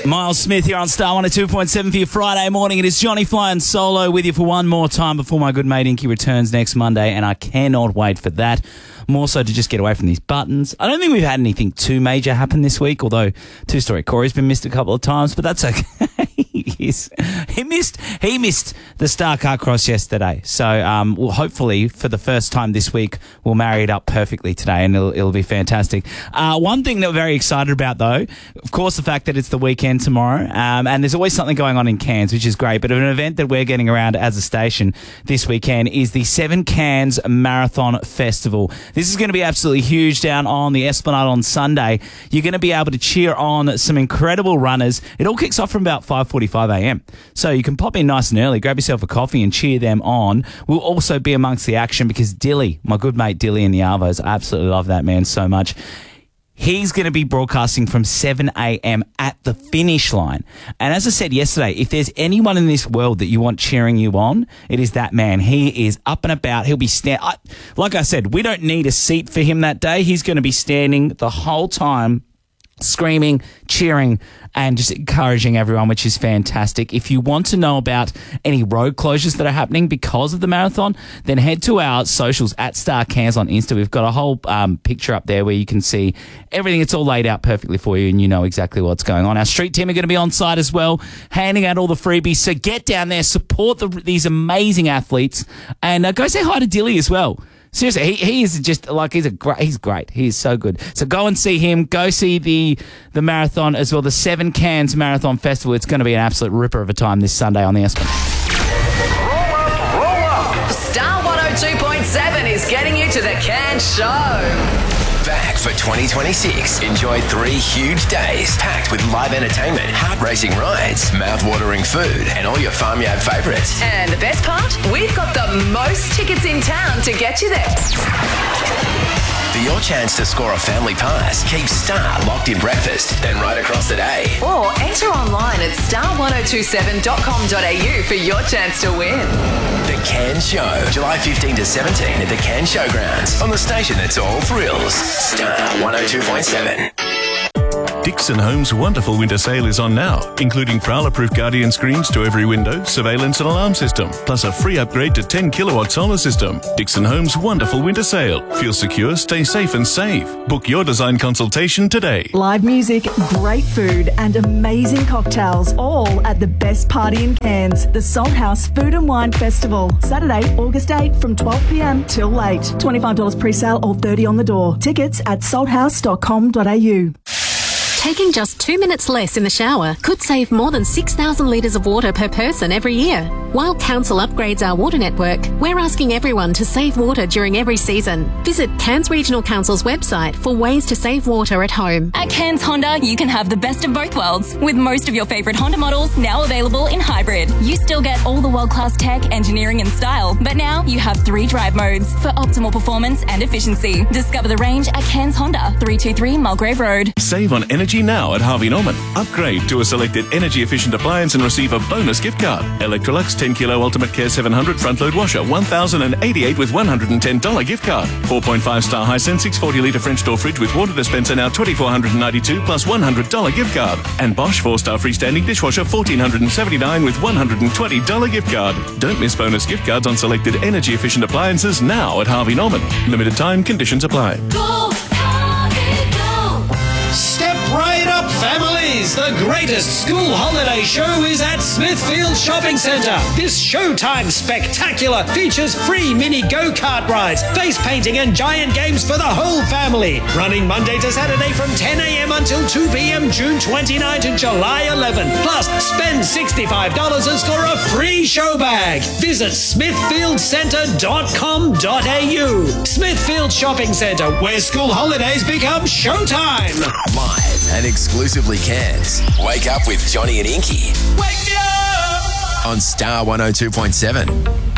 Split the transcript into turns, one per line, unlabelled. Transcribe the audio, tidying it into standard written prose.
Miles Smith here on Star 102.7 for your Friday morning. It is Johnny flying solo with you for one more time before my good mate Inky returns next Monday, and I cannot wait for that. More so to just get away from these buttons. I don't think we've had anything too major happen this week, although Two-Story Corey's been missed a couple of times, but that's okay. He missed the Star Car Cross yesterday. So we'll hopefully, for the first time this week, we'll marry it up perfectly today, and it'll be fantastic. One thing that we're very excited about, though, of course, the fact that it's the weekend tomorrow, and there's always something going on in Cairns, which is great, but an event that we're getting around as a station this weekend is the 7 Cairns Marathon Festival. This is going to be absolutely huge down on the Esplanade on Sunday. You're going to be able to cheer on some incredible runners. It all kicks off from about 5:45 a.m. So you can pop in nice and early, grab yourself a coffee and cheer them on. We'll also be amongst the action because Dilly, my good mate Dilly in the Arvos, I absolutely love that man so much. He's going to be broadcasting from 7 a.m. at the finish line. And as I said yesterday, if there's anyone in this world that you want cheering you on, it is that man. He is up and about. He'll be like I said, we don't need a seat for him that day. He's going to be standing the whole time, screaming, cheering, and just encouraging everyone, which is fantastic. If you want to know about any road closures that are happening because of the marathon, then head to our socials at Star Cairns on Insta. We've got a whole picture up there where you can see everything. It's all laid out perfectly for you, and you know exactly what's going on. Our street team are going to be on site as well, handing out all the freebies. So get down there, support these amazing athletes, and go say hi to Dilly as well. Seriously, he is just like he's great. He is so good. So go and see him. Go see the marathon as well, the 7 Cairns Marathon Festival. It's going to be an absolute ripper of a time this Sunday on the Esplanade.
Roll up. Star 102.7 is getting you to the Cairns Show. Back for 2026. Enjoy 3 huge days packed with live entertainment, heart-racing rides, mouth-watering food, and all your farmyard favourites. And the best part? We've got the most tickets in town to get you there. For your chance to score a family pass, keep Star locked in breakfast, then right across the day. Or enter online at star1027.com.au for your chance to win. The Cairns Show, July 15 to 17 at the Cairns Showgrounds, on the station that's all thrills. Star 102.7.
Dixon Homes' wonderful winter sale is on now, including prowler-proof Guardian screens to every window, surveillance and alarm system, plus a free upgrade to 10-kilowatt solar system. Dixon Homes' wonderful winter sale. Feel secure, stay safe and save. Book your design consultation today.
Live music, great food and amazing cocktails, all at the best party in Cairns, the Salt House Food and Wine Festival. Saturday, August 8 from 12 p.m. till late. $25 pre-sale or $30 on the door. Tickets at salthouse.com.au.
Taking just 2 minutes less in the shower could save more than 6,000 litres of water per person every year. While Council upgrades our water network, we're asking everyone to save water during every season. Visit Cairns Regional Council's website for ways to save water at home.
At Cairns Honda, you can have the best of both worlds, with most of your favourite Honda models now available in hybrid. You still get all the world-class tech, engineering and style, but now you have 3 drive modes for optimal performance and efficiency. Discover the range at Cairns Honda, 323 Mulgrave Road.
Save on energy now at Harvey Norman. Upgrade to a selected energy-efficient appliance and receive a bonus gift card. Electrolux 10 kilo Ultimate Care 700 front load washer, $1,088 with $110 gift card. 4.5 star Hisense 640 litre French door fridge with water dispenser now $2,492 plus $100 gift card. And Bosch 4-star freestanding dishwasher $1,479 with $120 gift card. Don't miss bonus gift cards on selected energy-efficient appliances now at Harvey Norman. Limited time, conditions apply.
Go, Harvey, go! Step right up, families! The greatest school holiday show is at Smithfield Shopping Centre. This Showtime Spectacular features free mini go-kart rides, face painting and giant games for the whole family. Running Monday to Saturday from 10 a.m. until 2 p.m. June 29 to July 11. Plus, spend $65 and score a free show bag. Visit smithfieldcentre.com.au. Smithfield Shopping Centre, where school holidays become showtime.
Live and exclusively Cairns. Wake up with Johnny and Inky.
Wake me up!
On Star 102.7.